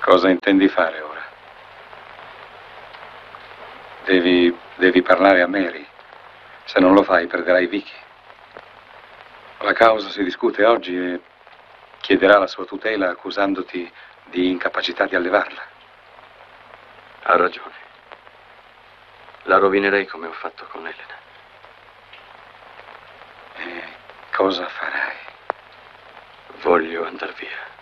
Cosa intendi fare ora? Devi parlare a Mary. Se non lo fai, perderai Vicky. La causa si discute oggi e chiederà la sua tutela accusandoti di incapacità di allevarla. Ha ragione. La rovinerei come ho fatto con Elena. E cosa farai? Voglio andar via.